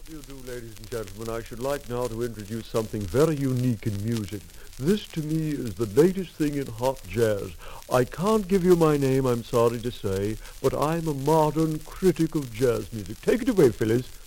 Do you do, ladies and gentlemen? I should like now to introduce something very unique in music. This, to me, is the latest thing in hot jazz. I can't give you my name, I'm sorry to say, but I'm a modern critic of jazz music. Take it away, Phyllis.